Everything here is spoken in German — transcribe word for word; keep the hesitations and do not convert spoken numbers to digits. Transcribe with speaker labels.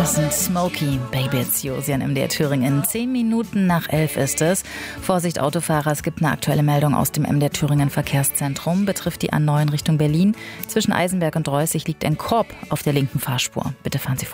Speaker 1: Das sind Smokey, Baby It's You, Sie an M D R Thüringen. Zehn Minuten nach elf ist es. Vorsicht Autofahrer, es gibt eine aktuelle Meldung aus dem M D R Thüringen Verkehrszentrum. Betrifft die A neun Richtung Berlin. Zwischen Eisenberg und Reußig liegt ein Korb auf der linken Fahrspur. Bitte fahren Sie vor.